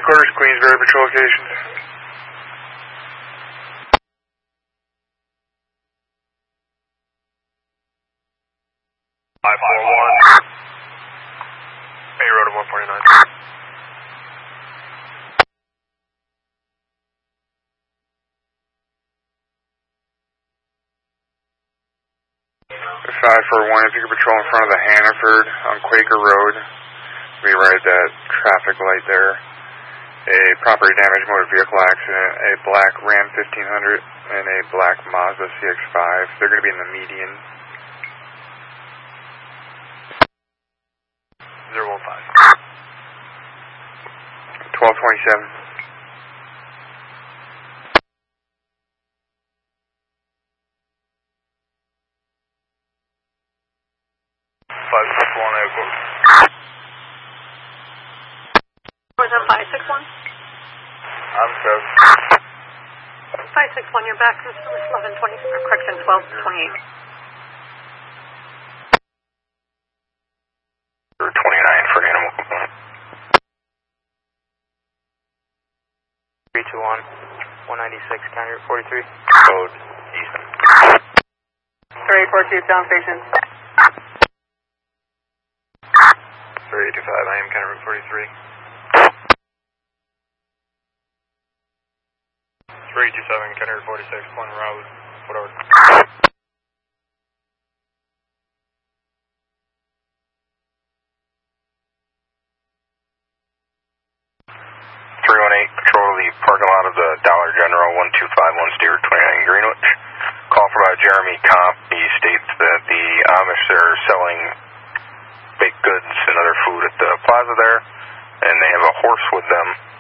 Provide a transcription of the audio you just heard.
Headquarters, Queensbury Patrol Locations. Bay Road of 149. 541, if you could patrol in front of the Hannaford on Quaker Road, be right at that traffic light there. A property damage motor vehicle accident, a black Ram 1500 and a black Mazda CX-5. They're going to be in the median. 015. 1227. 561 airport. Was that 561? I'm so. 561, you're back from service 1120, correction 1228. 29 for animal component. 321, 196, county 43. Code Easton. 3842, down station. 3825, I am county 43. 327, county 46, Point Road, whatever. 318, patrol the parking lot of the Dollar General, 1251 Steer, 29 Greenwich. Call for Jeremy Kopp. He states that the Amish are selling baked goods and other food at the plaza there, and they have a horse with them.